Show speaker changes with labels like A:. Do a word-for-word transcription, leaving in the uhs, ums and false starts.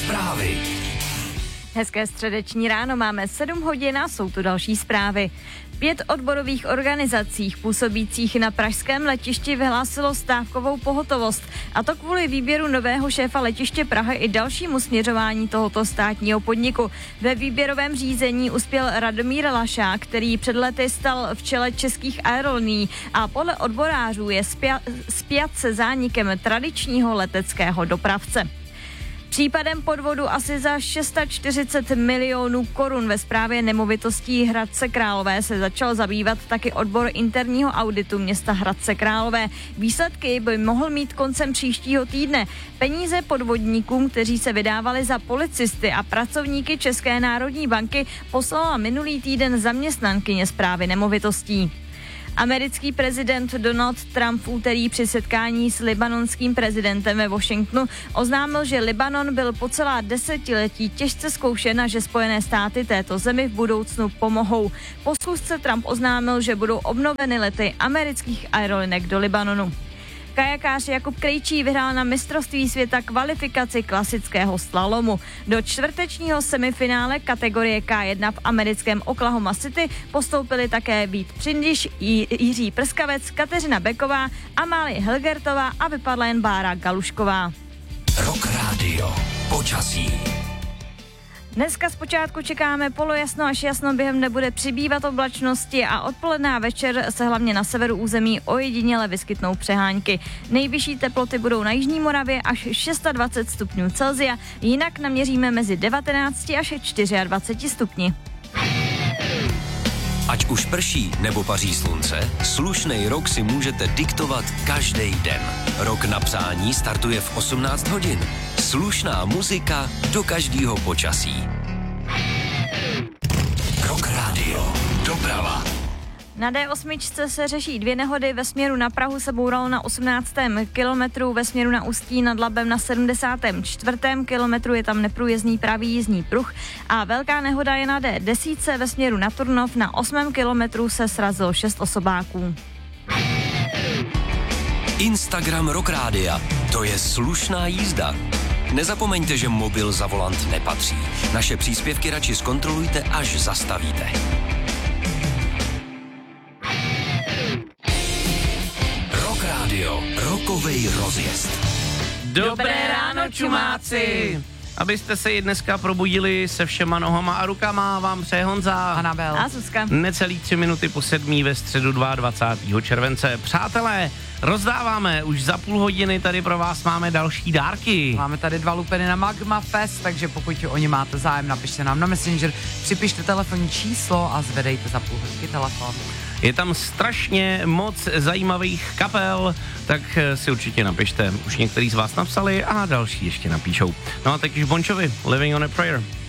A: Zprávy.
B: Hezké středeční ráno, máme sedm hodin a jsou tu další zprávy. Pět odborových organizací působících na pražském letišti vyhlásilo stávkovou pohotovost, a to kvůli výběru nového šéfa letiště Praha i dalšímu směřování tohoto státního podniku. Ve výběrovém řízení uspěl Radomír Lašák, který před lety stal v čele českých aerolinií a podle odborářů je spjat se zánikem tradičního leteckého dopravce. Případem podvodu asi za šest set čtyřicet milionů korun ve správě nemovitostí Hradce Králové se začal zabývat taky odbor interního auditu města Hradce Králové. Výsledky by mohl mít koncem příštího týdne. Peníze podvodníkům, kteří se vydávali za policisty a pracovníky České národní banky, poslala minulý týden zaměstnankyně správy nemovitostí. Americký prezident Donald Trump v úterý při setkání s libanonským prezidentem ve Washingtonu oznámil, že Libanon byl po celá desetiletí těžce zkoušen a že Spojené státy této zemi v budoucnu pomohou. Po schůzce Trump oznámil, že budou obnoveny lety amerických aerolinek do Libanonu. Kajakář Jakub Krejčí vyhrál na mistrovství světa kvalifikaci klasického slalomu. Do čtvrtečního semifinále kategorie K jedna v americkém Oklahoma City postoupili také Vít Přindiš, Jiří Prskavec, Kateřina Beková, Amálie Helgertová a vypadla jen Bára Galušková.
A: Rock Radio. Počasí.
B: Dneska zpočátku čekáme polojasno až jasno, během dne bude přibývat oblačnosti a odpoledne a večer se hlavně na severu území ojediněle vyskytnou přehánky. Nejvyšší teploty budou na jižní Moravě až dvacet šest stupňů Celsia, jinak naměříme mezi devatenáct až dvacet čtyři stupni.
A: Ať už prší nebo paří slunce, slušnej rok si můžete diktovat každý den. Rok na přání startuje v osmnáct hodin. Slušná muzika do každého počasí. Rock Radio. Doprava.
B: Na dé osm se řeší dvě nehody, ve směru na Prahu se bouralo na osmnáctém kilometru, ve směru na Ústí nad Labem na sedmdesátém čtvrtém kilometru je tam neprůjezdný pravý jízdní pruh a velká nehoda je na dé deset ve směru na Turnov, na osmém kilometru se srazilo šest osobáků.
A: Instagram Rock Rádia. To je slušná jízda. Nezapomeňte, že mobil za volant nepatří. Naše příspěvky radši zkontrolujte, až zastavíte. Rock Radio. Rokovej rozjezd.
C: Dobré ráno, čumáci! Abyste se i dneska probudili se všema nohama a rukama, vám přeje Honza,
B: Anabel a Zuzka.
C: Necelý tři minuty po sedmí ve středu dvacátého druhého července. Přátelé, rozdáváme, už za půl hodiny tady pro vás máme další dárky.
D: Máme tady dva lupeny na Magma Fest, takže pokud o ně máte zájem, napište nám na Messenger, připište telefonní číslo a zvedejte za půl hodinky telefon.
C: Je tam strašně moc zajímavých kapel, tak si určitě napište. Už některý z vás napsali a další ještě napíšou. No a teď už Bon Jovi, Living on a Prayer.